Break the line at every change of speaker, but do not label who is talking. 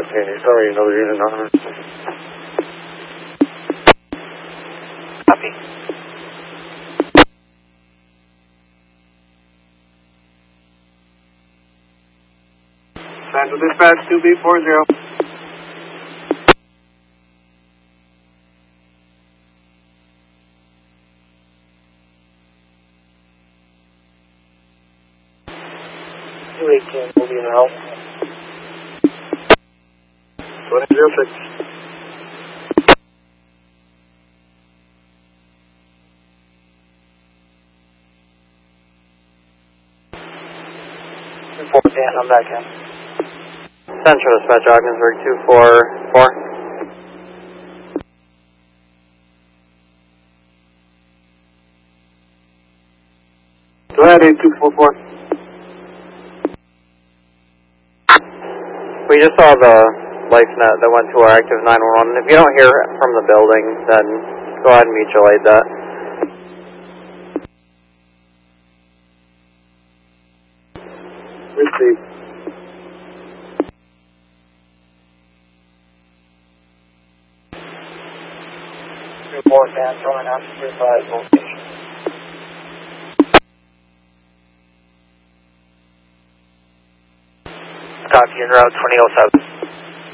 Okay, sorry, another unit on.
Copy.
Central Dispatch 2B40.
Moving out. 2006.
I'm back in.
Central Dispatch, Ogdensburg 244.
Go ahead, 8244.
We just saw the LifeNet that went to our active 911. If you don't hear from the building, then go ahead and mutualate that.
Receive.
Report down from an unsupervised location. Copy, en route 2007.